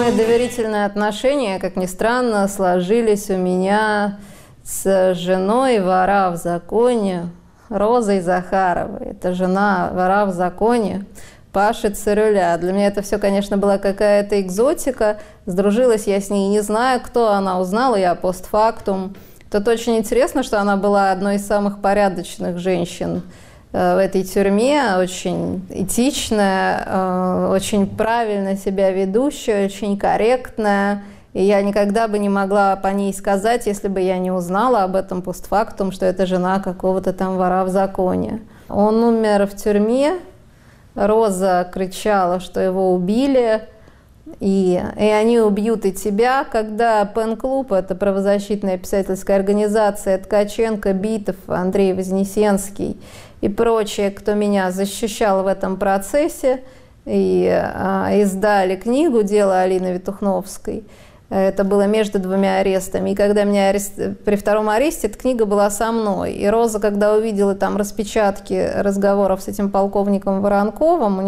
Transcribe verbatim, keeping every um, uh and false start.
Самые доверительные отношения, как ни странно, сложились у меня с женой вора в законе Розой Захаровой. Это жена вора в законе Паши Цирюля. Для меня это все, конечно, была какая-то экзотика. Сдружилась я с ней, не знаю, кто она, узнала я постфактум. Тут очень интересно, что она была одной из самых порядочных женщин в этой тюрьме, очень этичная, очень правильно себя ведущая, очень корректная. И я никогда бы не могла по ней сказать, если бы я не узнала об этом постфактум, что это жена какого-то там вора в законе. Он умер в тюрьме, Роза кричала, что его убили, и, и они убьют и тебя. Когда Пен-клуб, это правозащитная писательская организация, Ткаченко, Битов, Андрей Вознесенский и прочие, кто меня защищал в этом процессе, и а, издали книгу «Дело Алины Витухновской». Это было между двумя арестами. И когда меня арест... при втором аресте эта книга была со мной. И Роза, когда увидела там распечатки разговоров с этим полковником Воронковым,